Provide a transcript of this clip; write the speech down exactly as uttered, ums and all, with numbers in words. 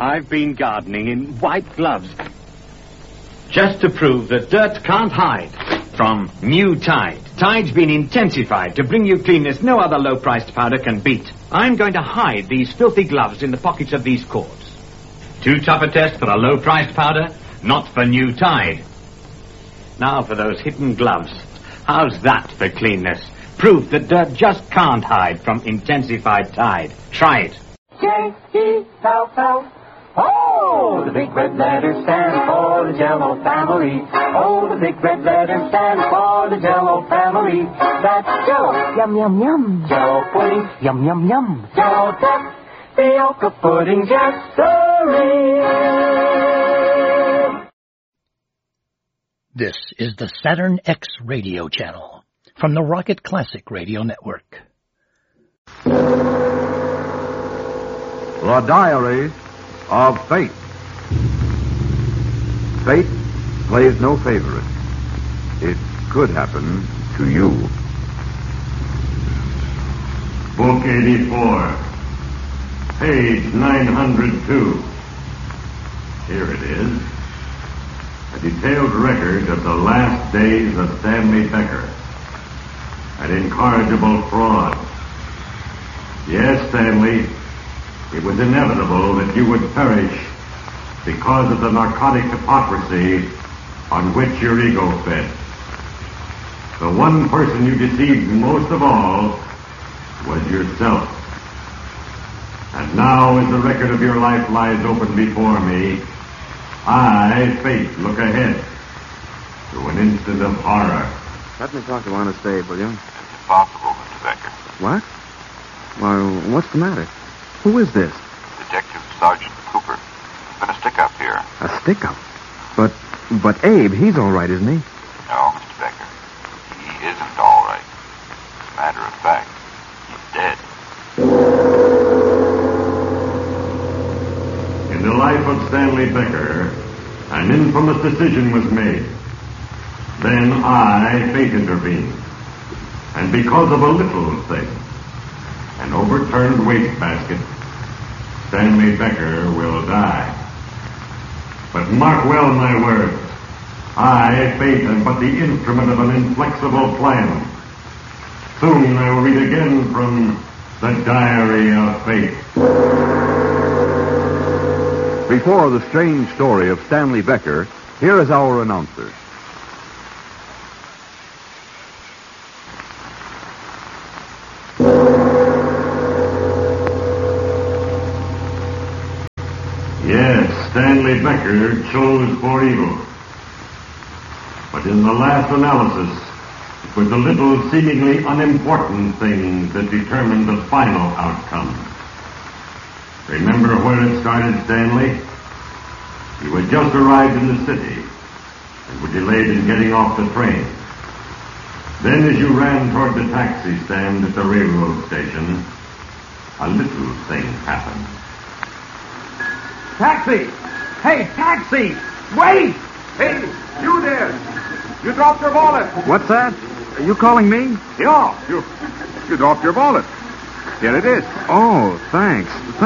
I've been gardening in white gloves just to prove that dirt can't hide from new Tide. Tide's been intensified to bring you cleanness no other low-priced powder can beat. I'm going to hide these filthy gloves in the pockets of these cords. Too tough a test for a low-priced powder? Not for new Tide. Now for those hidden gloves. How's that for cleanness? Proof that dirt just can't hide from intensified Tide. Try it. J E L L. Oh, the big red letters stand for the Jell-O family. Oh, the big red letters stand for the Jell-O family. That's Jell-O. Yum, yum, yum. Jell-O pudding. Yum, yum, yum. Jell-O tapioca pudding, yes, sirree. This is the Saturn X radio channel from the Rocket Classic Radio Network. The Diary of Fate. Fate plays no favorite. It could happen to you. Book eighty-four, page nine hundred two. Here it is. A detailed record of the last days of Stanley Becker. An incorrigible fraud. Yes, Stanley, it was inevitable that you would perish because of the narcotic hypocrisy on which your ego fed. The one person you deceived most of all was yourself. And now, as the record of your life lies open before me, I, Fate, look ahead to an instant of horror. Let me talk to Honest Abe, will you? It's impossible, Mister Becker. What? Why, what's the matter? Who is this? Detective Sergeant Cooper. There's been a stick-up here. A stick-up? But, but Abe, he's all right, isn't he? No, Mister Becker. He isn't all right. As a matter of fact, he's dead. In the life of Stanley Becker, an infamous decision was made. Then I, Fate, intervened. And because of a little thing, an overturned wastebasket, Stanley Becker will die. But mark well my words. I, Fate, am but the instrument of an inflexible plan. Soon I will read again from the Diary of Fate. Before the strange story of Stanley Becker, here is our announcer. Yes, Stanley Becker chose for evil. But in the last analysis, it was the little seemingly unimportant things that determined the final outcome. Remember where it started, Stanley? You had just arrived in the city and were delayed in getting off the train. Then as you ran toward the taxi stand at the railroad station, a little thing happened. Taxi! Hey, taxi! Wait! Hey, you there! You dropped your wallet! What's that? Are you calling me? Yeah, you, you dropped your wallet. Here it is. Oh, thanks.